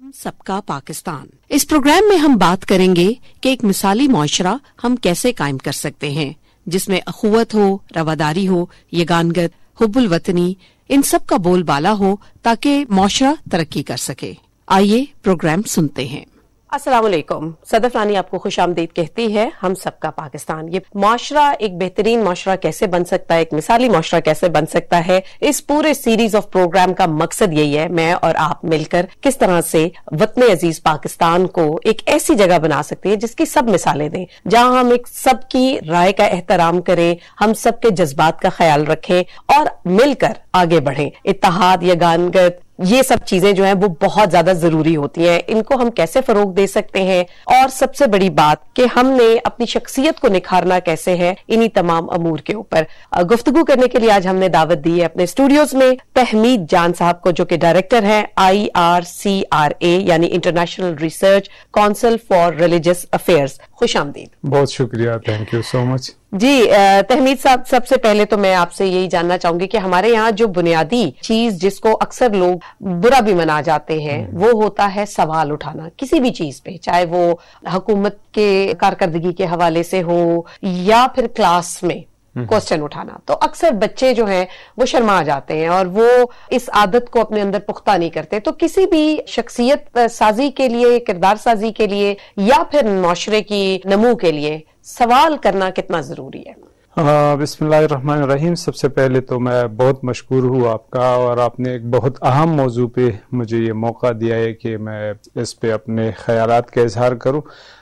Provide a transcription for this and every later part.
सबका पाकिस्तान। इस प्रोग्राम में हम बात करेंगे कि एक मिसाली मुआशरा हम कैसे कायम कर सकते हैं, जिसमें अखुवत हो, रवादारी हो, यगानगत, हुब्बुल वतनी, इन सब का बोलबाला हो ताकि मुआशरा तरक्की कर सके। आइए प्रोग्राम सुनते हैं। अस्सलाम वालेकुम। सदफ रानी आपको खुश आमदीद कहती है हम सबका पाकिस्तान। ये मुआशरा एक बेहतरीन मुआशरा कैसे बन सकता है, एक मिसाली मुआशरा कैसे बन सकता है, इस पूरे सीरीज ऑफ प्रोग्राम का मकसद यही है, मैं और आप मिलकर किस तरह से वतन अजीज पाकिस्तान को एक ऐसी जगह बना सकते हैं जिसकी सब मिसालें दें, जहां हम एक सबकी राय का एहतराम करें, हम सबके जज्बात का ख्याल रखें और मिलकर आगे बढ़ें। इत्तेहाद, यगानगत, ये सब चीजें जो हैं वो बहुत ज्यादा जरूरी होती हैं। इनको हम कैसे फरोग दे सकते हैं, और सबसे बड़ी बात कि हमने अपनी शख्सियत को निखारना कैसे है, इन्हीं तमाम अमूर के ऊपर गुफ्तगू करने के लिए आज हमने दावत दी है अपने स्टूडियोज में तहमीद जान साहब को, जो कि डायरेक्टर हैं IRCRA यानी international research council for religious affairs. खुश आमदीद। बहुत शुक्रिया, थैंक यू सो मच। जी तहमीद साहब, सबसे पहले तो मैं आपसे यही जानना चाहूंगी कि हमारे यहाँ जो बुनियादी चीज जिसको अक्सर लोग बुरा भी मना जाते हैं वो होता है सवाल उठाना किसी भी चीज पे, चाहे वो हुकूमत के कारकर्दगी के हवाले से हो या फिर क्लास में क्वेश्चन उठाना। तो अक्सर बच्चे जो हैं वो शर्मा जाते हैं और वो इस आदत को अपने अंदर पुख्ता नहीं करते। तो किसी भी शख्सियत साजी के लिए, किरदार साजी के लिए या फिर माशरे की नमू के लिए सवाल करना कितना जरूरी है? बिस्मिल्लाहिर्रहमानिर्रहीम। सबसे पहले तो मैं बहुत मशकूर हूँ आपका, और आपने एक बहुत अहम मौजू पे मुझे ये मौका दिया है कि मैं इस पे अपने ख्यालात का इजहार करूँ।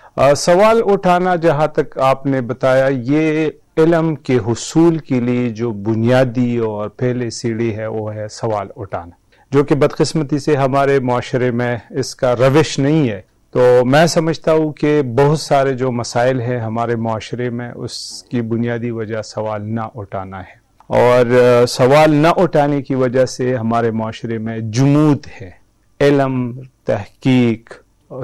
सवाल उठाना, जहाँ तक आपने बताया, ये इल्म के हुसूल के लिए जो बुनियादी और पहले सीढ़ी है वो है सवाल उठाना, जो कि बदकिस्मती से हमारे माशरे में इसका रविश नहीं है। तो मैं समझता हूँ कि बहुत सारे जो मसाइल हैं हमारे माशरे में, उसकी बुनियादी वजह सवाल ना उठाना है, और सवाल ना उठाने की वजह से हमारे माशरे में जुमूद है। इल्म, तहकीक,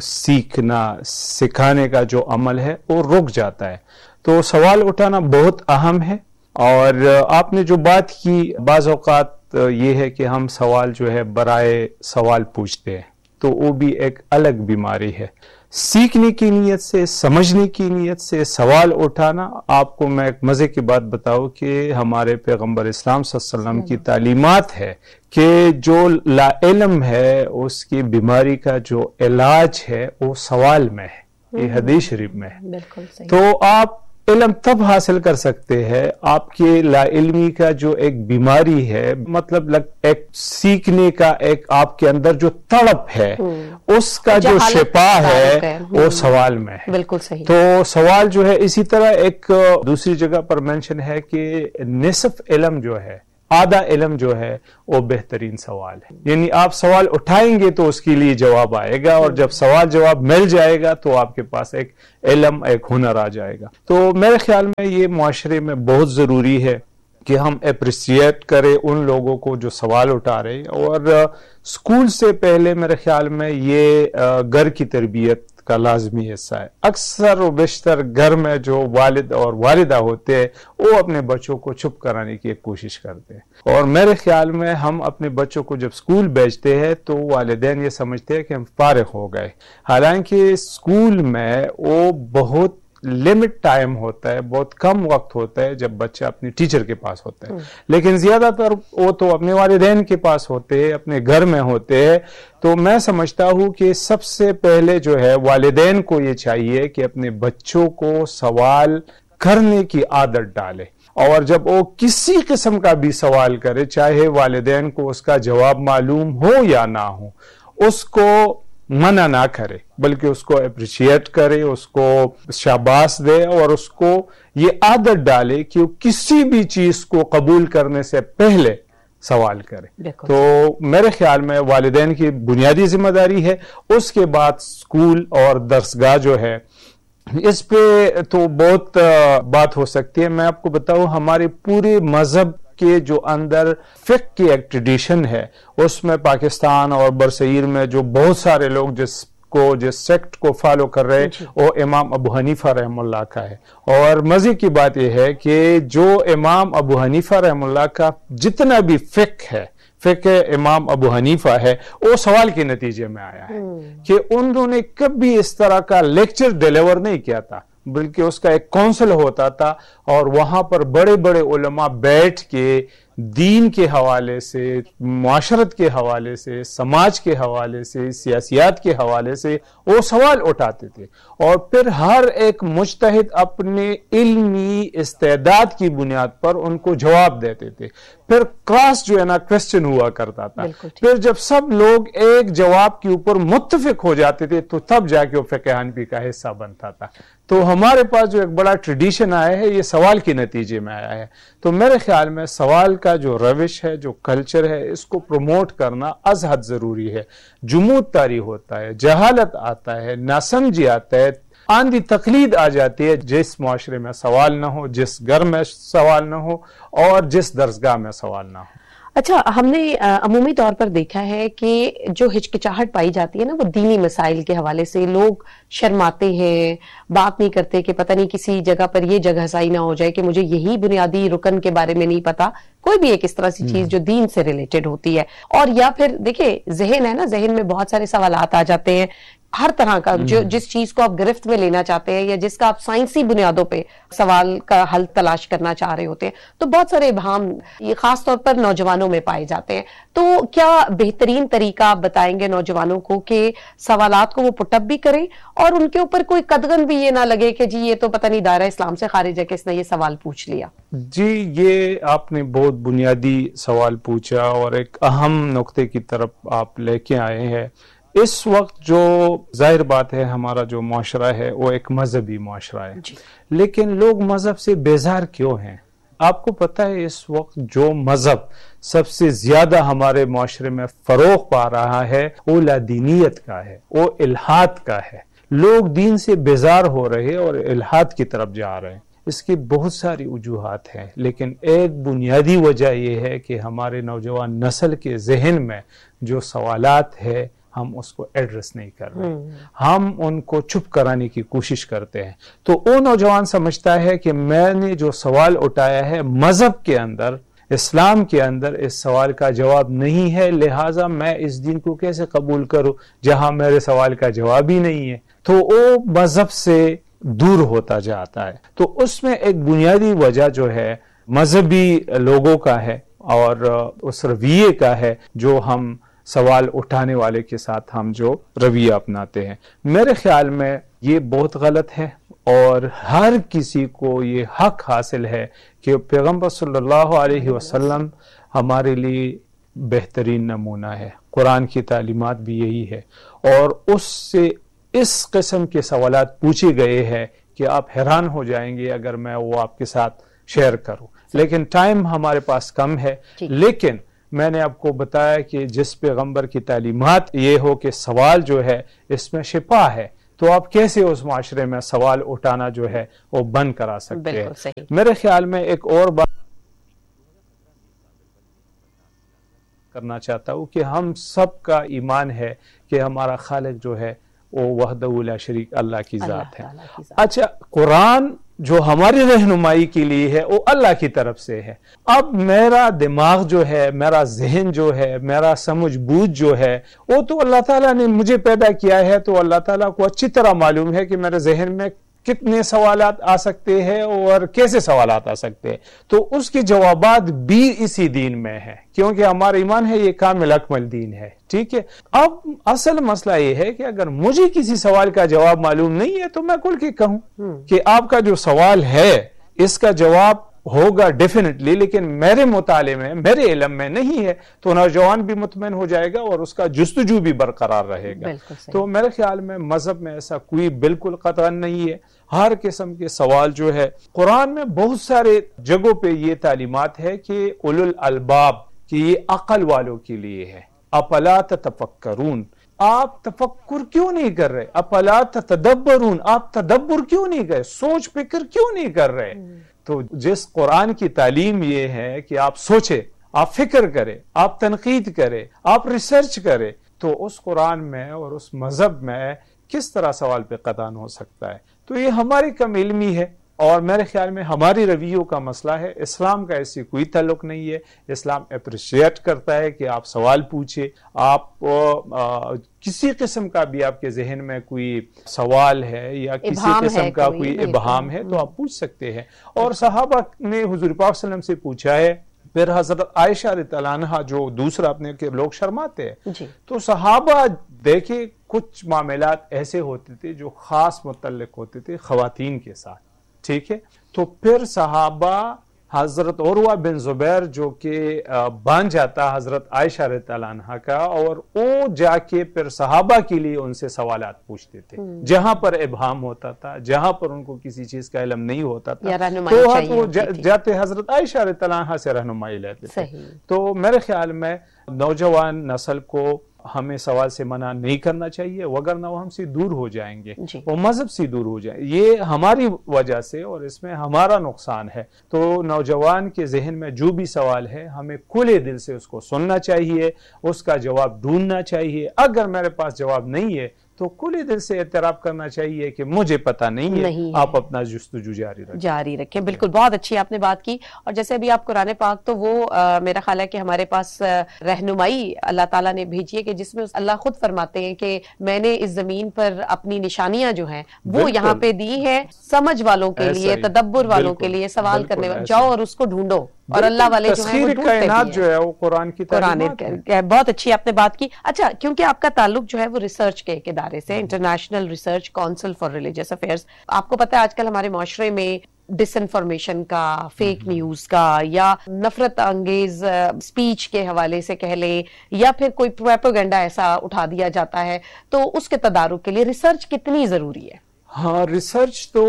सीखना, सिखाने का जो अमल है वो रुक जाता है। तो सवाल उठाना बहुत अहम है। और आपने जो बात की, बाज़ औक़ात ये है कि हम सवाल जो है बराए सवाल पूछते हैं, तो वो भी एक अलग बीमारी है। सीखने की नीयत से, समझने की नीयत से सवाल उठाना। आपको मैं एक मज़े की बात बताऊं कि हमारे पैगंबर इस्लाम सल्लल्लाहु अलैहि वसल्लम की तालीमात है कि जो लाइल्म है उसकी बीमारी का जो इलाज है वो सवाल में है, ये हदीस शरीफ में है। बिल्कुल सही। तो आप इल्म तब हासिल कर सकते हैं, आपके लाइल्मी का जो एक बीमारी है, मतलब एक सीखने का एक आपके अंदर जो तड़प है, उसका जो शिफा है वो सवाल में है। बिल्कुल सही। तो सवाल जो है, इसी तरह एक दूसरी जगह पर मेंशन है कि निसफ इल्म जो है, आधा इल्म जो है वो बेहतरीन सवाल है। यानी आप सवाल उठाएंगे तो उसके लिए जवाब आएगा, और जब सवाल जवाब मिल जाएगा तो आपके पास एक इल्म, एक हुनर आ जाएगा। तो मेरे ख्याल में ये मुआशरे में बहुत जरूरी है कि हम अप्रिशिएट करें उन लोगों को जो सवाल उठा रहे हैं। और स्कूल से पहले मेरे ख्याल में ये घर की तरबियत का लाजमी हिस्सा है। अक्सर व बेशतर घर में जो वालिद और वालिदा होते हैं वो अपने बच्चों को चुप कराने की एक कोशिश करते हैं, और मेरे ख्याल में हम अपने बच्चों को जब स्कूल भेजते हैं तो वालिदैन ये समझते हैं कि हम फारिग हो गए। हालांकि स्कूल में वो बहुत लिमिट टाइम होता है, बहुत कम वक्त होता है जब बच्चा अपने टीचर के पास होता है, लेकिन ज्यादातर वो तो अपने वालिदैन के पास होते हैं, अपने घर में होते हैं। तो मैं समझता हूँ कि सबसे पहले जो है वालिदैन को ये चाहिए कि अपने बच्चों को सवाल करने की आदत डाले, और जब वो किसी किस्म का भी सवाल करे, चाहे वालिदैन को उसका जवाब मालूम हो या ना हो, उसको मना ना करे, बल्कि उसको अप्रिशिएट करे, उसको शाबाश दे, और उसको ये आदत डाले कि वो किसी भी चीज को कबूल करने से पहले सवाल करे। तो मेरे ख्याल में वालिदैन की बुनियादी जिम्मेदारी है। उसके बाद स्कूल और दरसगाह जो है, इस पे तो बहुत बात हो सकती है। मैं आपको बताऊं, हमारे पूरे मजहब के जो अंदर फिक्र की एक ट्रेडिशन है, उसमें पाकिस्तान और बरसगीर में जो बहुत सारे लोग जिस सेक्ट को फॉलो कर रहे हैं वो इमाम अबू हनीफा रहमुल्लाह का है। और मजे की बात यह है कि जो इमाम अबू हनीफा रहमुल्लाह का जितना भी फिक्र है, فقہ امام ابو حنیفہ ہے، وہ سوال کے نتیجے میں آیا ہے کہ انہوں نے کبھی اس طرح کا لیکچر ڈیلیور نہیں کیا تھا، بلکہ اس کا ایک کونسل ہوتا تھا اور وہاں پر بڑے بڑے علماء بیٹھ کے دین کے حوالے سے، معاشرت کے حوالے سے، سماج کے حوالے سے، سیاسیات کے حوالے سے وہ سوال اٹھاتے تھے، اور پھر ہر ایک مجتہد اپنے علمی استعداد کی بنیاد پر ان کو جواب دیتے تھے. پھر کراس جو ہے نا کوسچن ہوا کرتا تھا. پھر جب سب لوگ ایک جواب کے اوپر متفق ہو جاتے تھے تو تب جا کے وہ فقہ حنفی کا حصہ بنتا تھا. تو ہمارے پاس جو ایک بڑا ٹریڈیشن آیا ہے یہ سوال کے نتیجے میں آیا ہے. تو میرے خیال میں سوال کا جو روش ہے، جو کلچر ہے، اس کو پروموٹ کرنا از حد ضروری ہے. جمود طاری ہوتا ہے، جہالت آتا ہے، ناسمجھی آتا ہے، آندھی تقلید آ جاتی ہے جس معاشرے میں سوال نہ ہو، جس گھر میں سوال نہ ہو، اور جس درسگاہ میں سوال نہ ہو. اچھا، ہم نے عمومی طور پر دیکھا ہے کہ جو ہچکچاہٹ پائی جاتی ہے نا وہ دینی مسائل کے حوالے سے، لوگ شرماتے ہیں، بات نہیں کرتے کہ پتہ نہیں کسی جگہ پر یہ جگہ ہسائی نہ ہو جائے کہ مجھے یہی بنیادی رکن کے بارے میں نہیں پتا، کوئی بھی ایک اس طرح سی چیز جو دین سے ریلیٹڈ ہوتی ہے. اور یا پھر دیکھیں ذہن ہے نا، ذہن میں بہت سارے سوالات آ جاتے ہیں ہر طرح کا، جو جس چیز کو آپ گرفت میں لینا چاہتے ہیں یا جس کا آپ سائنسی بنیادوں پہ سوال کا حل تلاش کرنا چاہ رہے ہوتے ہیں، تو بہت سارے ابہام یہ خاص طور پر نوجوانوں میں پائے جاتے ہیں. تو کیا بہترین طریقہ آپ بتائیں گے نوجوانوں کو کہ سوالات کو وہ پٹ اپ بھی کریں اور ان کے اوپر کوئی قدغن بھی یہ نہ لگے کہ جی یہ تو پتہ نہیں دائرہ اسلام سے خارج ہے کہ اس نے یہ سوال پوچھ لیا؟ جی، یہ آپ نے بہت بنیادی سوال پوچھا اور ایک اہم نقطے کی طرف آپ لے کے آئے ہیں. اس وقت جو ظاہر بات ہے ہمارا جو معاشرہ ہے وہ ایک مذہبی معاشرہ ہے جی. لیکن لوگ مذہب سے بیزار کیوں ہیں؟ آپ کو پتہ ہے اس وقت جو مذہب سب سے زیادہ ہمارے معاشرے میں فروغ پا رہا ہے وہ لادینیت کا ہے، وہ الحاد کا ہے. لوگ دین سے بیزار ہو رہے اور الحاد کی طرف جا رہے ہیں. اس کی بہت ساری وجوہات ہیں، لیکن ایک بنیادی وجہ یہ ہے کہ ہمارے نوجوان نسل کے ذہن میں جو سوالات ہے ہم اس کو ایڈریس نہیں کر رہے، ہم ان کو چپ کرانے کی کوشش کرتے ہیں. تو وہ نوجوان سمجھتا ہے کہ میں نے جو سوال اٹھایا ہے مذہب کے اندر، اسلام کے اندر اس سوال کا جواب نہیں ہے، لہٰذا میں اس دین کو کیسے قبول کروں جہاں میرے سوال کا جواب ہی نہیں ہے. تو وہ مذہب سے دور ہوتا جاتا ہے. تو اس میں ایک بنیادی وجہ جو ہے مذہبی لوگوں کا ہے اور اس رویے کا ہے جو ہم سوال اٹھانے والے کے ساتھ ہم جو رویہ اپناتے ہیں. میرے خیال میں یہ بہت غلط ہے اور ہر کسی کو یہ حق حاصل ہے کہ پیغمبر صلی اللہ علیہ وسلم ہمارے لیے بہترین نمونہ ہے. قرآن کی تعلیمات بھی یہی ہے اور اس سے اس قسم کے سوالات پوچھے گئے ہیں کہ آپ حیران ہو جائیں گے اگر میں وہ آپ کے ساتھ شیئر کروں. لیکن ٹائم ہمارے پاس کم ہے. لیکن میں نے آپ کو بتایا کہ جس پیغمبر کی تعلیمات یہ ہو کہ سوال جو ہے اس میں شفا ہے، تو آپ کیسے اس معاشرے میں سوال اٹھانا جو ہے وہ بند کرا سکتے ہیں؟ میرے خیال میں ایک اور بات کرنا چاہتا ہوں کہ ہم سب کا ایمان ہے کہ ہمارا خالق جو ہے وہ وحدہ لا شریک اللہ کی ذات ہے. اچھا، قرآن جو ہماری رہنمائی کے لیے ہے وہ اللہ کی طرف سے ہے. اب میرا دماغ جو ہے، میرا ذہن جو ہے، میرا سمجھ بوجھ جو ہے وہ تو اللہ تعالیٰ نے مجھے پیدا کیا ہے، تو اللہ تعالیٰ کو اچھی طرح معلوم ہے کہ میرے ذہن میں کتنے سوالات آ سکتے ہیں اور کیسے سوالات آ سکتے ہیں. تو اس کے جوابات بھی اسی دین میں ہیں کیونکہ ہمارا ایمان ہے یہ کامل اکمل دین ہے. ٹھیک ہے، اب اصل مسئلہ یہ ہے کہ اگر مجھے کسی سوال کا جواب معلوم نہیں ہے تو میں کھل کے کہوں کہ آپ کا جو سوال ہے اس کا جواب ہوگا ڈیفینیٹلی، لیکن میرے مطالعے میں، میرے علم میں نہیں ہے، تو نوجوان بھی مطمئن ہو جائے گا اور اس کا جستجو بھی برقرار رہے گا. تو میرے خیال میں مذہب میں ایسا کوئی بالکل قطعا نہیں ہے. ہر قسم کے سوال جو ہے قرآن میں بہت سارے جگہوں پہ یہ تعلیمات ہے کہ اولو الالباب، کہ یہ عقل والوں کے لیے ہے. افلا تتفکرون، آپ تفکر کیوں نہیں کر رہے؟ افلا تتدبرون، آپ تدبر کیوں نہیں کر رہے؟ سوچ فکر کیوں نہیں کر رہے؟ تو جس قرآن کی تعلیم یہ ہے کہ آپ سوچیں، آپ فکر کریں، آپ تنقید کریں، آپ ریسرچ کریں، تو اس قرآن میں اور اس مذہب میں کس طرح سوال پہ قطعاً ہو سکتا ہے؟ تو یہ ہماری کم علمی ہے اور میرے خیال میں ہماری رویوں کا مسئلہ ہے، اسلام کا ایسی کوئی تعلق نہیں ہے. اسلام اپریشیٹ کرتا ہے کہ آپ سوال پوچھے، آپ کسی قسم کا بھی آپ کے ذہن میں کوئی سوال ہے یا کسی قسم کا کوئی ابہام ہے تو آپ پوچھ سکتے ہیں. اور صحابہ نے حضور پاک صلی اللہ علیہ وسلم سے پوچھا ہے. پھر حضرت عائشہ رضی اللہ عنہا، جو دوسرا اپنے کے لوگ شرماتے ہیں، تو صحابہ دیکھیں کچھ معاملات ایسے ہوتے تھے جو خاص متعلق ہوتے تھے خواتین کے ساتھ، ٹھیک ہے. تو پھر صحابہ حضرت عروہ بن زبیر جو کہ بن جاتا حضرت عائشہ رضی اللہ عنہا کا، اور وہ جا کے پھر صحابہ کے لیے ان سے سوالات پوچھتے تھے جہاں پر ابہام ہوتا تھا، جہاں پر ان کو کسی چیز کا علم نہیں ہوتا تھا، تو وہ جاتے حضرت عائشہ رضی اللہ عنہا سے رہنمائی لیتے تھے. تو میرے خیال میں نوجوان نسل کو ہمیں سوال سے منع نہیں کرنا چاہیے، وگرنہ وہ ہم سے دور ہو جائیں گے، وہ مذہب سے دور ہو جائیں. یہ ہماری وجہ سے اور اس میں ہمارا نقصان ہے. تو نوجوان کے ذہن میں جو بھی سوال ہے ہمیں کھلے دل سے اس کو سننا چاہیے، اس کا جواب ڈھونڈنا چاہیے. اگر میرے پاس جواب نہیں ہے تو کھلے دل سے اعتراف کرنا چاہیے کہ مجھے پتہ نہیں ہے، آپ اپنا جستجو جاری رکھیں. بالکل، بہت اچھی آپ نے بات کی. اور جیسے ابھی آپ قرآن پاک، تو وہ میرا خیال ہے کہ ہمارے پاس رہنمائی اللہ تعالیٰ نے بھیجی ہے، کہ جس میں اللہ خود فرماتے ہیں کہ میں نے اس زمین پر اپنی نشانیاں جو ہیں وہ یہاں پہ دی ہیں سمجھ والوں کے لیے، تدبر والوں کے لیے، سوال کرنے والے. جاؤ اور اس کو ڈھونڈو، اور اللہ والے جو ہیں وہ ڈھونڈتے کائنات جو ہے وہ قرآن کی تعلیمات ہے. بہت اچھی آپ نے بات کی. اچھا، کیونکہ آپ کا تعلق جو ہے وہ ریسرچ کے ادارے سے، international research council for religious affairs. آپ کو پتہ ہے آج کل ہمارے معاشرے میں ڈس انفارمیشن کا، فیک نیوز کا، یا نفرت انگیز سپیچ کے حوالے سے کہہ لیں، یا پھر کوئی پروپیگنڈا ایسا اٹھا دیا جاتا ہے، تو اس کے تدارک کے لیے ریسرچ کتنی ضروری ہے؟ ہاں، ریسرچ تو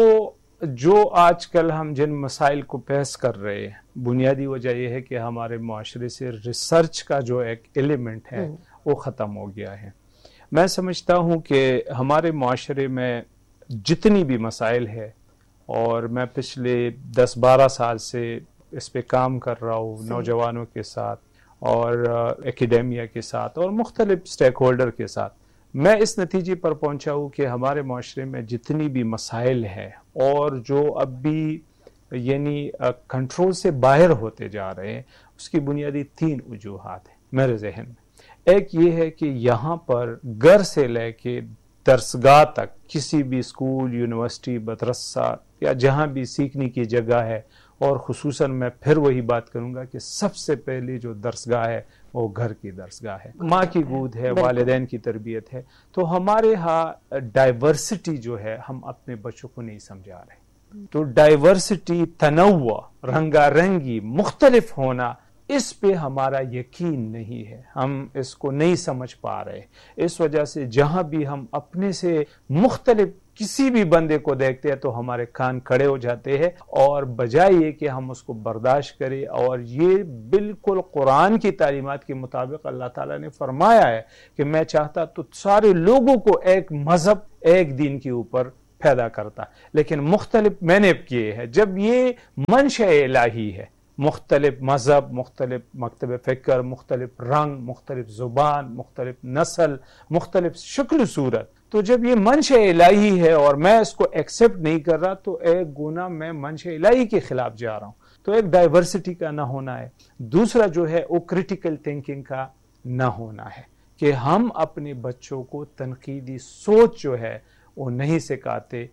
جو آج کل ہم جن مسائل کو پیش کر رہے ہیں، بنیادی وجہ یہ ہے کہ ہمارے معاشرے سے ریسرچ کا جو ایک ایلیمنٹ ہے وہ ختم ہو گیا ہے. میں سمجھتا ہوں کہ ہمارے معاشرے میں جتنی بھی مسائل ہے، اور میں پچھلے 10-12 سال سے اس پہ کام کر رہا ہوں نوجوانوں کے ساتھ اور ایکیڈیمیا کے ساتھ اور مختلف سٹیک ہولڈر کے ساتھ، میں اس نتیجے پر پہنچا ہوں کہ ہمارے معاشرے میں جتنی بھی مسائل ہیں اور جو اب بھی یعنی کنٹرول سے باہر ہوتے جا رہے ہیں، اس کی بنیادی 3 وجوہات ہیں میرے ذہن میں. ایک یہ ہے کہ یہاں پر گھر سے لے کے درسگاہ تک، کسی بھی اسکول، یونیورسٹی، مدرسہ یا جہاں بھی سیکھنے کی جگہ ہے، اور خصوصاً میں پھر وہی بات کروں گا کہ سب سے پہلی جو درسگاہ ہے وہ گھر کی درسگاہ ہے، ماں کی گود ہے، والدین کی تربیت ہے. تو ہمارے ہاں ڈائیورسٹی جو ہے ہم اپنے بچوں کو نہیں سمجھا رہے. تو ڈائیورسٹی، تنوع، رنگا رنگی، مختلف ہونا، اس پہ ہمارا یقین نہیں ہے، ہم اس کو نہیں سمجھ پا رہے. اس وجہ سے جہاں بھی ہم اپنے سے مختلف کسی بھی بندے کو دیکھتے ہیں تو ہمارے کان کھڑے ہو جاتے ہیں، اور بجائے یہ کہ ہم اس کو برداشت کریں. اور یہ بالکل قرآن کی تعلیمات کے مطابق اللہ تعالیٰ نے فرمایا ہے کہ میں چاہتا تو سارے لوگوں کو ایک مذہب، ایک دین کے اوپر پیدا کرتا، لیکن مختلف میں نے کیے ہیں. جب یہ منشأ الہی ہے، مختلف مذہب، مختلف مکتب فکر، مختلف رنگ، مختلف زبان، مختلف نسل، مختلف شکل صورت، تو جب یہ منشأ الہی ہے اور میں اس کو ایکسپٹ نہیں کر رہا تو ایک گناہ میں منشأ الہی کے خلاف جا رہا ہوں. تو ایک ڈائیورسٹی کا نہ ہونا ہے. دوسرا جو ہے وہ کریٹیکل تھنکنگ کا نہ ہونا ہے، کہ ہم اپنے بچوں کو تنقیدی سوچ جو ہے وہ نہیں سکھاتے،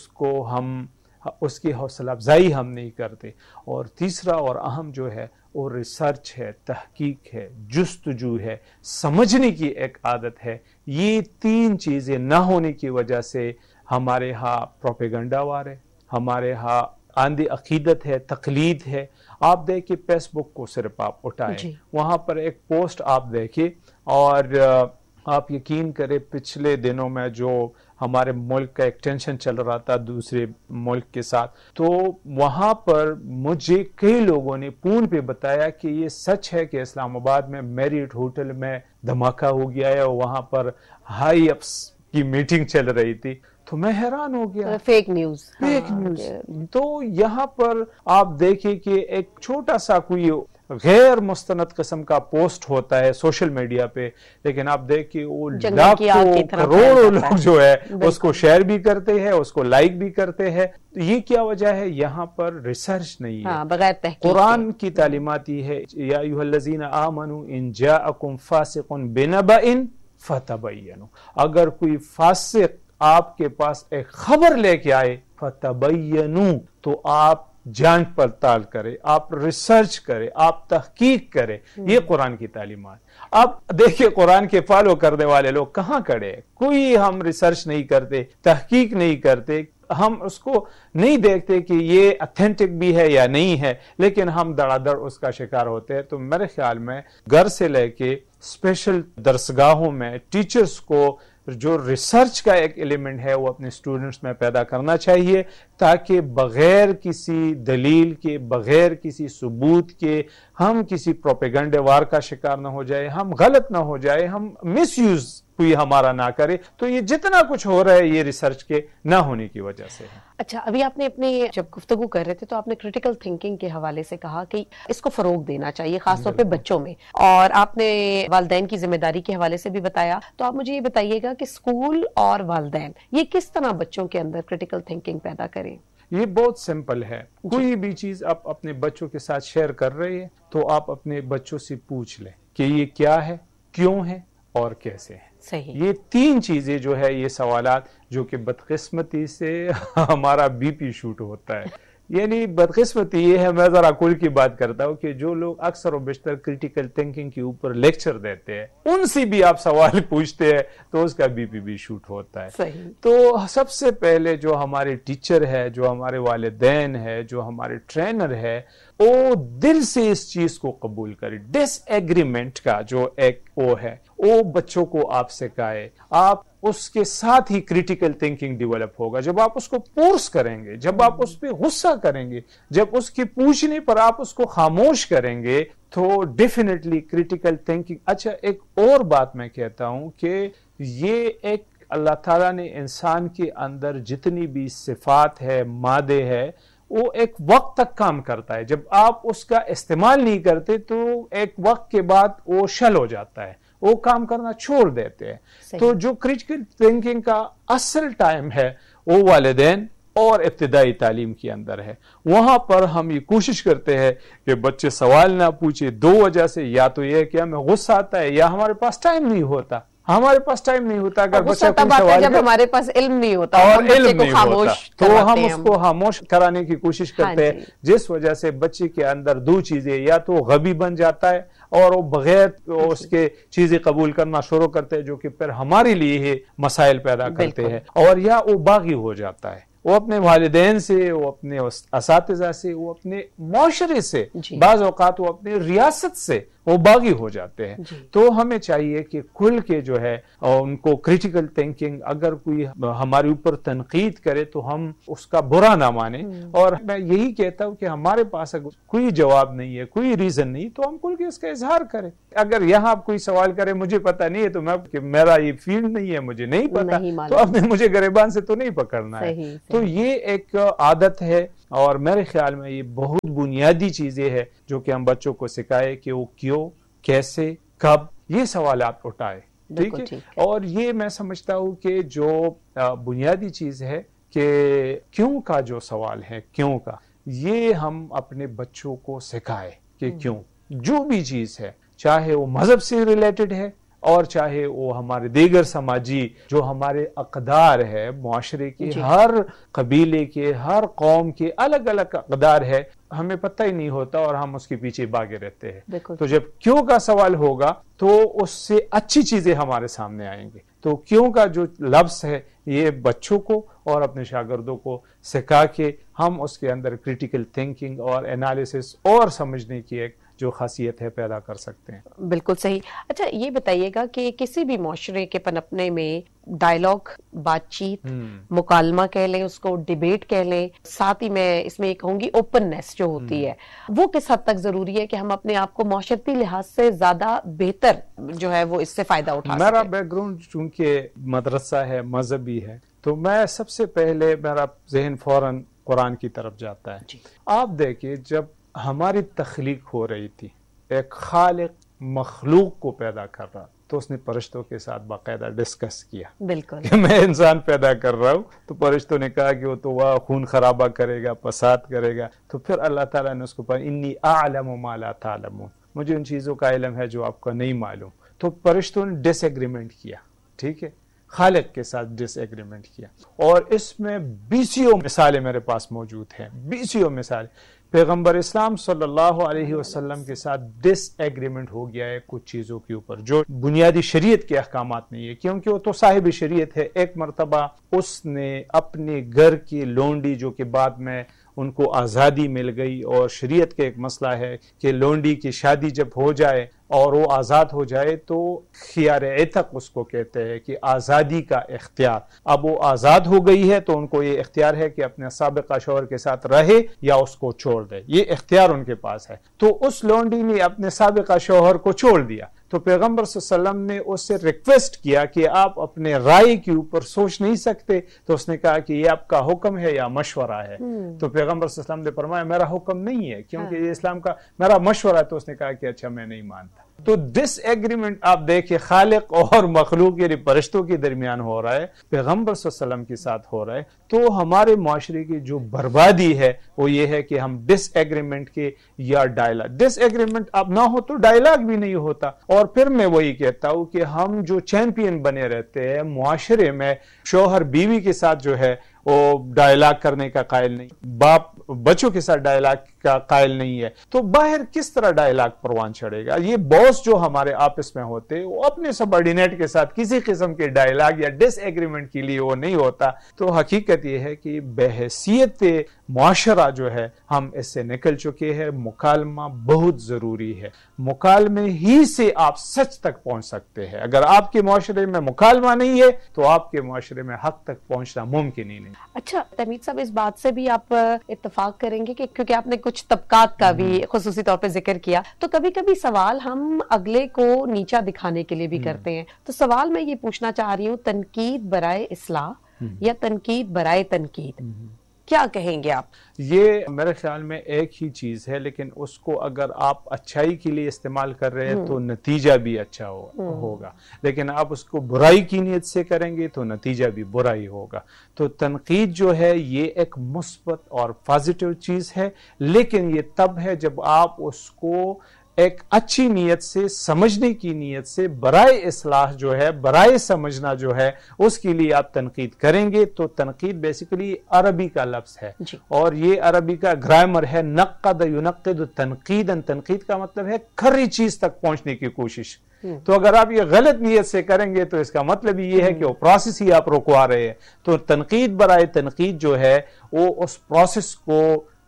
اس کی حوصلہ افزائی ہم نہیں کرتے. اور تیسرا اور اہم جو ہے وہ ریسرچ ہے، تحقیق ہے، جستجو ہے، سمجھنے کی ایک عادت ہے. یہ 3 چیزیں نہ ہونے کی وجہ سے ہمارے ہاں پروپیگنڈا وار ہے، ہمارے ہاں آندھی عقیدت ہے، تقلید ہے. آپ دیکھیں فیس بک کو صرف آپ اٹھائیں، وہاں پر ایک پوسٹ آپ دیکھیں، اور آپ یقین کریں پچھلے دنوں میں جو ہمارے ملک کا ایک ٹینشن چل رہا تھا دوسرے ملک کے ساتھ، تو وہاں پر مجھے کئی لوگوں نے فون پہ بتایا کہ یہ سچ ہے کہ اسلام آباد میں میریٹ ہوٹل میں دھماکہ ہو گیا ہے، اور وہاں پر ہائی اپس کی میٹنگ چل رہی تھی. تو میں حیران ہو گیا، فیک نیوز. تو یہاں پر آپ دیکھیں کہ ایک چھوٹا سا کوئی غیر مستند قسم کا پوسٹ ہوتا ہے سوشل میڈیا پہ، لیکن آپ دیکھیں وہ لاکھوں کروڑوں لوگ جو ہے اس کو شیئر بھی کرتے ہیں، اس کو لائک بھی کرتے ہیں. یہ کیا وجہ ہے؟ یہاں پر ریسرچ نہیں ہے، بغیر تحقیق. قرآن کی تعلیمات یہ ہے یا ایھا الذین آمنوا ان جاءکم فاسق بنبأ فتبینوا، اگر کوئی فاسق آپ کے پاس ایک خبر لے کے آئے فتبینوا، تو آپ جانچ پڑتال کرے، آپ ریسرچ کرے، آپ تحقیق کرے. یہ قرآن کی تعلیمات. اب دیکھیں قرآن کے فالو کرنے والے لوگ کہاں کھڑے ہیں؟ کوئی ہم ریسرچ نہیں کرتے، تحقیق نہیں کرتے، ہم اس کو نہیں دیکھتے کہ یہ اتھینٹک بھی ہے یا نہیں ہے، لیکن ہم دڑا دڑ اس کا شکار ہوتے ہیں. تو میرے خیال میں گھر سے لے کے اسپیشل درسگاہوں میں ٹیچرز کو جو ریسرچ کا ایک ایلیمنٹ ہے وہ اپنے اسٹوڈنٹس میں پیدا کرنا چاہیے، تاکہ بغیر کسی دلیل کے، بغیر کسی ثبوت کے ہم کسی پروپیگنڈے وار کا شکار نہ ہو جائے، ہم غلط نہ ہو جائے، ہم مس یوز کوئی ہمارا نہ کرے. تو یہ جتنا کچھ ہو رہا ہے یہ ریسرچ کے نہ ہونے کی وجہ سے ہے. اچھا، ابھی آپ نے اپنی جب گفتگو کر رہے تھے تو آپ نے کریٹیکل تھنکنگ کے حوالے سے کہا کہ اس کو فروغ دینا چاہیے خاص طور پہ بچوں میں، اور آپ نے والدین کی ذمہ داری کے حوالے سے بھی بتایا. تو آپ مجھے یہ بتائیے گا کہ اسکول اور والدین یہ کس طرح بچوں کے اندر کریٹیکل تھنکنگ پیدا کریں؟ یہ بہت سمپل ہے. کوئی بھی چیز آپ اپنے بچوں کے ساتھ شیئر کر رہے ہیں تو آپ اپنے بچوں سے پوچھ لیں کہ یہ کیا ہے، کیوں ہے اور کیسے ہے. صحیح. یہ تین چیزیں جو ہے، یہ سوالات جو کہ بدقسمتی سے ہمارا بی پی شوٹ ہوتا ہے. یعنی بدقسمتی یہ ہے، میں ذرا کل کی بات کرتا ہوں کہ جو لوگ اکثر و بیشتر کریٹیکل تھنکنگ کے اوپر لیکچر دیتے ہیں ان سے بھی آپ سوال پوچھتے ہیں تو اس کا بی پی بھی شوٹ ہوتا ہے. صحیح. تو سب سے پہلے جو ہمارے ٹیچر ہے، جو ہمارے والدین ہے، جو ہمارے ٹرینر ہے، وہ دل سے اس چیز کو قبول کرے. ڈس ایگریمنٹ کا جو ایک وہ ہے وہ بچوں کو آپ سکھائے. آپ اس کے ساتھ ہی کریٹیکل تھنکنگ ڈیولپ ہوگا. جب آپ اس کو فورس کریں گے، جب آپ اس پہ غصہ کریں گے، جب اس کے پوچھنے پر آپ اس کو خاموش کریں گے تو ڈیفینیٹلی کریٹیکل تھنکنگ. اچھا، ایک اور بات میں کہتا ہوں کہ یہ ایک اللہ تعالیٰ نے انسان کے اندر جتنی بھی صفات ہے، مادے ہے، وہ ایک وقت تک کام کرتا ہے. جب آپ اس کا استعمال نہیں کرتے تو ایک وقت کے بعد وہ شل ہو جاتا ہے، وہ کام کرنا چھوڑ دیتے ہیں. تو جو کریٹیکل تھنکنگ کا اصل ٹائم ہے وہ والدین اور ابتدائی تعلیم کے اندر ہے. وہاں پر ہم یہ کوشش کرتے ہیں کہ بچے سوال نہ پوچھے. دو وجہ سے، یا تو یہ کہ ہمیں غصہ آتا ہے یا ہمارے پاس ٹائم نہیں ہوتا. اگر بچہ کوئی سوال جب ہمارے پاس علم نہیں ہوتا اور علم نہیں ہوتا تو ہم اس کو خاموش کرانے کی کوشش کرتے ہیں، جس وجہ سے بچے کے اندر دو چیزیں، یا تو غبی بن جاتا ہے اور وہ بغیر اس کے چیزیں قبول کرنا شروع کرتے ہیں جو کہ پھر ہمارے لیے ہی مسائل پیدا کرتے ہیں، اور یا وہ باغی ہو جاتا ہے. وہ اپنے والدین سے، وہ اپنے اساتذہ سے، وہ اپنے معاشرے سے، بعض اوقات وہ اپنے ریاست سے وہ باغی ہو جاتے ہیں. تو ہمیں چاہیے کہ کھل کے جو ہے ان کو کریٹیکل تھنکنگ، اگر کوئی ہمارے اوپر تنقید کرے تو ہم اس کا برا نہ مانیں. اور میں یہی کہتا ہوں کہ ہمارے پاس اگر کوئی جواب نہیں ہے، کوئی ریزن نہیں، تو ہم کھل کے اس کا اظہار کریں. اگر یہاں آپ کوئی سوال کرے مجھے پتا نہیں ہے تو میں کہ میرا یہ فیلڈ نہیں ہے، مجھے نہیں پتا، تو اب مجھے گریبان سے تو نہیں پکڑنا ہے. تو یہ ایک عادت ہے، اور میرے خیال میں یہ بہت بنیادی چیزیں ہیں جو کہ ہم بچوں کو سکھائے کہ وہ کیوں، کیسے، کب، یہ سوالات اٹھائے. ٹھیک ہے. اور یہ میں سمجھتا ہوں کہ جو بنیادی چیز ہے کہ کیوں کا جو سوال ہے، کیوں کا، یہ ہم اپنے بچوں کو سکھائے کہ کیوں. جو بھی چیز ہے، چاہے وہ مذہب سے ریلیٹڈ ہے اور چاہے وہ ہمارے دیگر سماجی جو ہمارے اقدار ہے، معاشرے کے ہر قبیلے کے، ہر قوم کے الگ الگ اقدار ہے، ہمیں پتہ ہی نہیں ہوتا اور ہم اس کے پیچھے بھاگے رہتے ہیں. تو جب کیوں کا سوال ہوگا تو اس سے اچھی چیزیں ہمارے سامنے آئیں گے. تو کیوں کا جو لفظ ہے یہ بچوں کو اور اپنے شاگردوں کو سکھا کے ہم اس کے اندر کریٹیکل تھنکنگ اور انالیسس اور سمجھنے کی ایک جو خاصیت ہے پیدا کر سکتے ہیں. بالکل صحیح. اچھا، یہ بتائیے گا کہ کسی بھی معاشرے کے پنپنے میں ڈائلاگ، بات چیت، مکالمہ کہہ لیں، اس کو ڈیبیٹ کہہ لیں، ساتھ ہی میں اس میں یہ کہوں گی اوپننیس جو ہوتی ہے، وہ کس حد تک ضروری ہے کہ ہم اپنے آپ کو معاشرتی لحاظ سے زیادہ بہتر جو ہے وہ اس سے فائدہ اٹھا سکیں؟ میرا بیک گراؤنڈ چونکہ مدرسہ ہے، مذہبی ہے، تو میں سب سے پہلے میرا ذہن فوراً قرآن کی طرف جاتا ہے. آپ دیکھیں، جب ہماری تخلیق ہو رہی تھی، ایک خالق مخلوق کو پیدا کر رہا، تو اس نے فرشتوں کے ساتھ باقاعدہ ڈسکس کیا بالکل کہ میں انسان پیدا کر رہا ہوں، تو فرشتوں نے کہا کہ وہ تو وہ خون خرابہ کرے گا، فساد کرے گا، تو پھر اللہ تعالیٰ نے اس کو کہا انی اعلم ما لا تعلمون، مجھے ان چیزوں کا علم ہے جو آپ کو نہیں معلوم. تو فرشتوں نے ڈس ایگریمنٹ کیا، ٹھیک ہے، خالق کے ساتھ ڈس ایگریمنٹ کیا. اور اس میں بیسیوں مثالیں میرے پاس موجود ہیں، بیسیوں مثالیں. پیغمبر اسلام صلی اللہ علیہ وسلم کے ساتھ ڈس ایگریمنٹ ہو گیا ہے کچھ چیزوں کے اوپر جو بنیادی شریعت کے احکامات نہیں ہے، کیونکہ وہ تو صاحب شریعت ہے. ایک مرتبہ اس نے اپنے گھر کی لونڈی، جو کہ بعد میں ان کو آزادی مل گئی، اور شریعت کا ایک مسئلہ ہے کہ لونڈی کی شادی جب ہو جائے اور وہ آزاد ہو جائے تو خیار عتق اس کو کہتے ہیں کہ آزادی کا اختیار. اب وہ آزاد ہو گئی ہے تو ان کو یہ اختیار ہے کہ اپنے سابقہ شوہر کے ساتھ رہے یا اس کو چھوڑ دے، یہ اختیار ان کے پاس ہے. تو اس لونڈی نے اپنے سابقہ شوہر کو چھوڑ دیا، تو پیغمبر صلی اللہ علیہ وسلم نے اس سے ریکویسٹ کیا کہ آپ اپنے رائے کے اوپر سوچ نہیں سکتے؟ تو اس نے کہا کہ یہ آپ کا حکم ہے یا مشورہ ہے؟ تو پیغمبر صلی اللہ علیہ وسلم نے فرمایا میرا حکم نہیں ہے، کیونکہ یہ اسلام کا میرا مشورہ ہے. تو اس نے کہا کہ اچھا میں نہیں مانتا. تو ڈس ایگریمنٹ آپ دیکھیں خالق اور مخلوق یعنی فرشتوں کے درمیان ہو رہا ہے، پیغمبر صلی اللہ علیہ وسلم کے ساتھ ہو رہا ہے. تو ہمارے معاشرے کی جو بربادی ہے وہ یہ ہے کہ ہم ڈس ایگریمنٹ کے یا ڈائلاگ، ڈس ایگریمنٹ اب نہ ہو تو ڈائلاگ بھی نہیں ہوتا. اور پھر میں وہی کہتا ہوں کہ ہم جو چیمپئن بنے رہتے ہیں معاشرے میں، شوہر بیوی کے ساتھ جو ہے وہ ڈائلاگ کرنے کا قائل نہیں، باپ بچوں کے ساتھ ڈائلاگ کا قائل نہیں ہے، تو باہر کس طرح ڈائلاگ پروان چڑھے گا؟ یہ باس جو ہمارے آپس میں ہوتے وہ اپنے سبارڈینیٹ کے ساتھ کسی قسم کے ڈائلاگ یا ڈس ایگریمنٹ کے لیے وہ نہیں ہوتا. تو حقیقت یہ ہے کہ بحیثیت معاشرہ جو ہے ہم اس سے نکل چکے ہیں. مکالمہ بہت ضروری ہے، مکالمے ہی سے آپ سچ تک پہنچ سکتے ہیں. اگر آپ کے معاشرے میں مکالمہ نہیں ہے تو آپ کے معاشرے میں حق تک پہنچنا ممکن ہی نہیں. اچھا تحمید صاحب، اس بات سے بھی آپ اتفاق کریں گے کہ کیونکہ آپ نے کچھ طبقات کا بھی خصوصی طور پہ ذکر کیا، تو کبھی کبھی سوال ہم اگلے کو نیچا دکھانے کے لیے بھی کرتے ہیں. تو سوال میں یہ پوچھنا چاہ رہی ہوں، تنقید برائے اصلاح یا تنقید برائے تنقید، کیا کہیں گے آپ؟ یہ میرے خیال میں ایک ہی چیز ہے، لیکن اس کو اگر آپ اچھائی کے لیے استعمال کر رہے ہیں تو نتیجہ بھی اچھا ہوگا، لیکن آپ اس کو برائی کی نیت سے کریں گے تو نتیجہ بھی برائی ہوگا. تو تنقید جو ہے یہ ایک مثبت اور پازیٹیو چیز ہے، لیکن یہ تب ہے جب آپ اس کو ایک اچھی نیت سے، سمجھنے کی نیت سے، برائے اصلاح جو ہے، برائے سمجھنا جو ہے، اس کے لیے آپ تنقید کریں گے. تو تنقید بیسیکلی عربی کا لفظ ہے اور یہ عربی کا گرامر ہے، نقد ینقد تنقیدا. تنقید کا مطلب ہے کھری چیز تک پہنچنے کی کوشش. تو اگر آپ یہ غلط نیت سے کریں گے تو اس کا مطلب یہ ہے کہ وہ پروسیس ہی آپ رکوا رہے ہیں. تو تنقید برائے تنقید جو ہے وہ اس پروسیس کو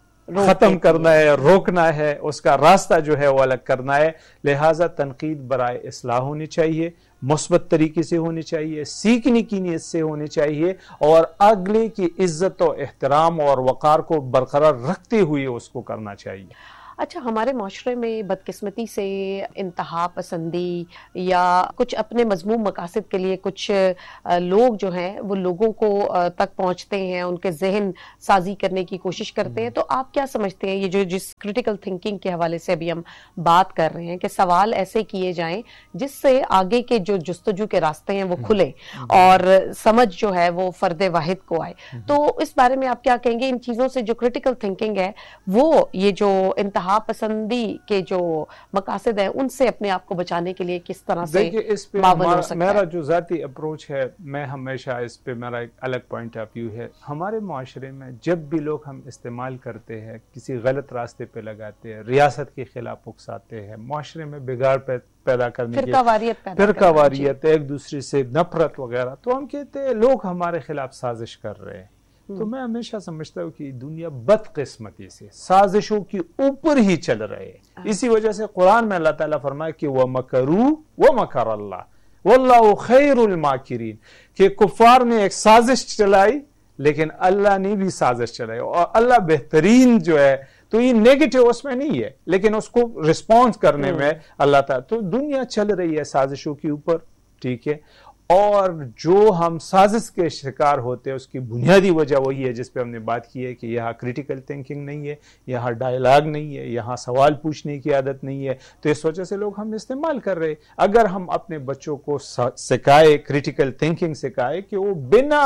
ختم کرنا ہے، روکنا ہے، اس کا راستہ جو ہے وہ الگ کرنا ہے. لہٰذا تنقید برائے اصلاح ہونی چاہیے، مثبت طریقے سے ہونی چاہیے، سیکھنے کی نیت سے ہونی چاہیے، اور اگلے کی عزت و احترام اور وقار کو برقرار رکھتے ہوئے اس کو کرنا چاہیے. اچھا، ہمارے معاشرے میں بدقسمتی سے انتہا پسندی یا کچھ اپنے مذموم مقاصد کے لیے کچھ لوگ جو ہیں وہ لوگوں کو تک پہنچتے ہیں، ان کے ذہن سازی کرنے کی کوشش کرتے ہیں. تو آپ کیا سمجھتے ہیں یہ جو جس کریٹیکل تھنکنگ کے حوالے سے ابھی ہم بات کر رہے ہیں کہ سوال ایسے کیے جائیں جس سے آگے کے جو جستجو کے راستے ہیں وہ کھلے اور سمجھ جو ہے وہ فرد واحد کو آئے، تو اس بارے میں آپ کیا کہیں گے؟ ان چیزوں سے جو کریٹیکل تھنکنگ ہے وہ یہ جو انتہا پسندی کے جو مقاصد ہیں ان سے اپنے آپ کو بچانے کے لیے کس طرح سے معاون ہو سکتا ہے؟ میرا جو ذاتی اپروچ ہے، میں ہمیشہ اس پہ میرا ایک الگ پوائنٹ آف ویو ہے. ہمارے معاشرے میں جب بھی لوگ ہم استعمال کرتے ہیں، کسی غلط راستے پہ لگاتے ہیں، ریاست کے خلاف اکساتے ہیں، معاشرے میں بگاڑ پیدا کرنے کی فرقہ واریت، ایک دوسرے سے نفرت وغیرہ، تو ہم کہتے ہیں لوگ ہمارے خلاف سازش کر رہے ہیں. تو میں ہمیشہ سمجھتا ہوں کہ دنیا بدقسمتی سے سازشوں کے اوپر ہی چل رہے ہیں. اسی وجہ سے قرآن میں اللہ تعالیٰ فرمائے کہ وَمَكَرُوا وَمَكَرَ اللَّهُ وَاللَّهُ خَيْرُ الْمَاكِرِينَ، کہ کفار نے ایک سازش چلائی لیکن اللہ نے بھی سازش چلائی، اور اللہ بہترین جو ہے. تو یہ نیگیٹو اس میں نہیں ہے، لیکن اس کو رسپانس کرنے میں اللہ تعالیٰ. تو دنیا چل رہی ہے سازشوں کے اوپر، ٹھیک ہے. اور جو ہم سازش کے شکار ہوتے ہیں اس کی بنیادی وجہ وہی ہے جس پہ ہم نے بات کی ہے کہ یہاں کریٹیکل تھنکنگ نہیں ہے, یہاں ڈائلاگ نہیں ہے, یہاں سوال پوچھنے کی عادت نہیں ہے. تو اس وجہ سے لوگ ہم استعمال کر رہے. اگر ہم اپنے بچوں کو سکھائے, کریٹیکل تھنکنگ سکھائے کہ وہ بنا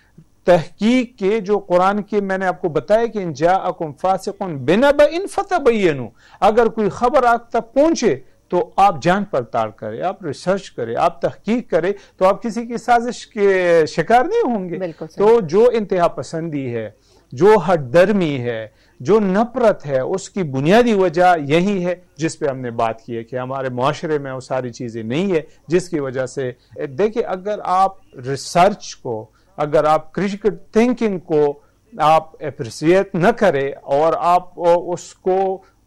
تحقیق کے, جو قرآن کے میں نے آپ کو بتایا کہ ان جاءکم فاسق بنبأ فتبینوا, اگر کوئی خبر آپ تک پہنچے تو آپ جان پڑتال کریں, آپ ریسرچ کریں, آپ تحقیق کریں, تو آپ کسی کی سازش کے شکار نہیں ہوں گے. تو جو انتہا پسندی ہے, جو ہٹ درمی ہے, جو نفرت ہے, اس کی بنیادی وجہ یہی ہے جس پہ ہم نے بات کی ہے کہ ہمارے معاشرے میں وہ ساری چیزیں نہیں ہے, جس کی وجہ سے دیکھیں اگر آپ ریسرچ کو, اگر آپ کریٹیکل تھنکنگ کو آپ اپریشیٹ نہ کریں اور آپ اس کو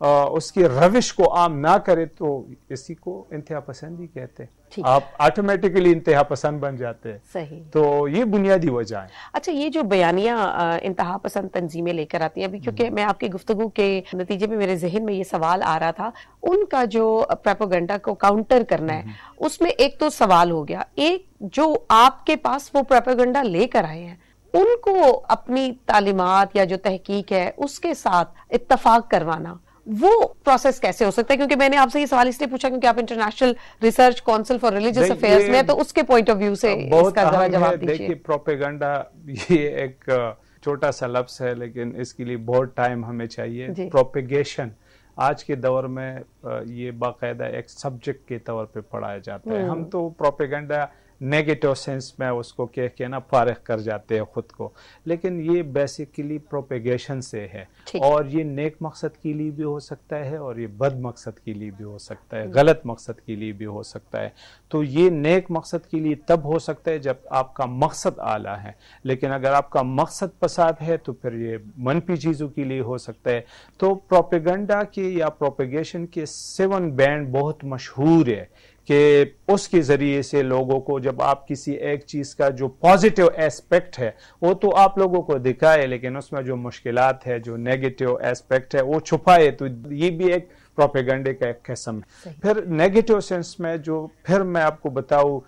اس کی روش کو عام نہ کرے تو اسی کو انتہا پسندی کہتے ہیں. آپ آٹومیٹکلی انتہا پسند بن جاتے ہیں. صحیح. تو یہ بنیادی وجہ ہے. اچھا, یہ جو بیانیہ انتہا پسند تنظیمیں لے کر آتی ہیں, ابھی کیونکہ میں آپ کی گفتگو کے نتیجے میں میرے ذہن میں یہ سوال آ رہا تھا, ان کا جو پروپیگنڈا کو کاؤنٹر کرنا ہے اس میں ایک تو سوال ہو گیا, ایک جو آپ کے پاس وہ پروپیگنڈا لے کر آئے ہیں ان کو اپنی تعلیمات یا جو تحقیق ہے اس کے ساتھ اتفاق کروانا, وہ پروسیس کیسے ہو سکتا ہے؟ کیونکہ میں نے آپ سے یہ سوال اس لیے پوچھا کیونکہ آپ international research council for religious affairs میں, تو اس کے پوائنٹ آف ویو سے اس کا ذرا جواب دیجیے. دیکھیے پروپیگنڈا یہ ایک چھوٹا سا لفظ ہے لیکن اس کے لیے بہت ٹائم ہمیں چاہیے. پروپیگیشن آج کے دور میں یہ باقاعدہ ایک سبجیکٹ کے طور پہ پڑھایا جاتا ہے. ہم تو پروپیگنڈا نیگیٹو سینس میں اس کو کہہ کے نا فارغ کر جاتے ہیں خود کو, لیکن یہ بیسیکلی پروپیگیشن سے ہے, اور یہ نیک مقصد کے لیے بھی ہو سکتا ہے اور یہ بد مقصد کے لیے بھی ہو سکتا ہے, غلط مقصد کے لیے بھی ہو سکتا ہے. تو یہ نیک مقصد کے لیے تب ہو سکتا ہے جب آپ کا مقصد اعلیٰ ہے, لیکن اگر آپ کا مقصد فساد ہے تو پھر یہ منفی چیزوں کے لیے ہو سکتا ہے. تو پروپیگنڈا کے یا پروپیگیشن کے 7 بینڈ بہت مشہور ہے کہ اس کے ذریعے سے لوگوں کو, جب آپ کسی ایک چیز کا جو پازیٹیو ایسپیکٹ ہے وہ تو آپ لوگوں کو دکھائے, لیکن اس میں جو مشکلات ہے, جو نیگیٹیو ایسپیکٹ ہے وہ چھپائے, تو یہ بھی ایک پروپیگنڈے کا ایک قسم ہے. پھر نیگیٹیو سینس میں جو پھر میں آپ کو بتاؤں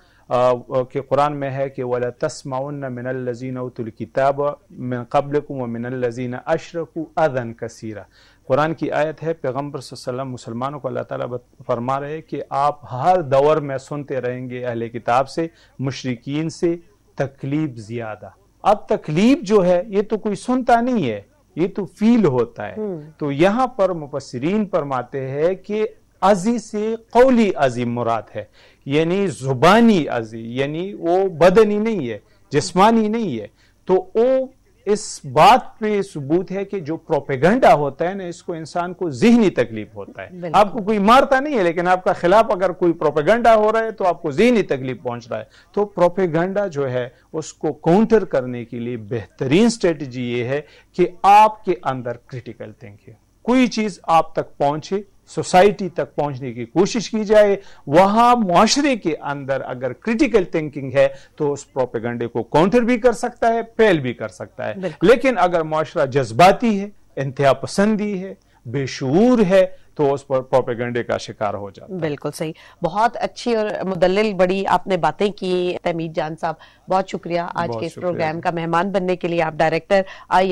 کہ قرآن میں ہے کہ وَلَا تَسْمَعُنَّ مِنَ الَّذِينَ أُوتُوا الْكِتَابَ مِنْ قَبْلِكُمْ وَمِنَ الَّذِينَ أَشْرَكُوا أَذًى كَثِيرًا. قرآن کی آیت ہے, پیغمبر صلی اللہ علیہ وسلم مسلمانوں کو اللہ تعالیٰ فرما رہے ہیں کہ آپ ہر دور میں سنتے رہیں گے اہل کتاب سے, مشرکین سے تکلیف زیادہ. اب تکلیف جو ہے یہ تو کوئی سنتا نہیں ہے, یہ تو فیل ہوتا ہے. تو یہاں پر مفسرین فرماتے ہیں کہ ازی سے قولی ازی مراد ہے, یعنی زبانی ازی, یعنی وہ بدنی نہیں ہے, جسمانی نہیں ہے. تو وہ اس بات پہ ثبوت ہے کہ جو پروپیگنڈا ہوتا ہے نا, اس کو انسان کو ذہنی تکلیف ہوتا ہے. آپ کو کوئی مارتا نہیں ہے, لیکن آپ کا خلاف اگر کوئی پروپیگنڈا ہو رہا ہے تو آپ کو ذہنی تکلیف پہنچ رہا ہے. تو پروپیگنڈا جو ہے اس کو کاؤنٹر کرنے کے لیے بہترین اسٹریٹجی یہ ہے کہ آپ کے اندر کریٹیکل تھنکنگ, کوئی چیز آپ تک پہنچے, سوسائٹی تک پہنچنے کی کوشش کی جائے, وہاں معاشرے کے اندر اگر کریٹیکل تھنکنگ ہے تو اس پروپیگنڈے کو کاؤنٹر بھی کر سکتا ہے, فیل بھی کر سکتا ہے. لیکن اگر معاشرہ جذباتی ہے, انتہا پسندی ہے, بے شعور ہے, تو اس پر پروپیگنڈے کا شکار ہو جاتا ہے. بالکل صحیح. بہت اچھی اور مدلل بڑی آپ نے باتیں کی تحمید جان صاحب, بہت شکریہ آج کے اس پروگرام کا مہمان بننے کے لیے. آپ ڈائریکٹر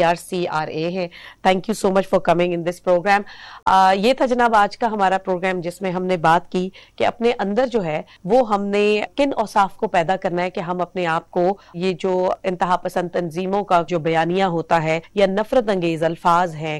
IRCRA ہیں. Thank you so much for coming in this programme. یہ تھا جناب آج کا ہمارا پروگرام جس میں ہم نے بات کی کہ اپنے اندر جو ہے وہ ہم نے کن اوصاف کو پیدا کرنا ہے کہ ہم اپنے آپ کو یہ جو انتہا پسند تنظیموں کا جو بیانیہ ہوتا ہے یا نفرت انگیز الفاظ ہیں,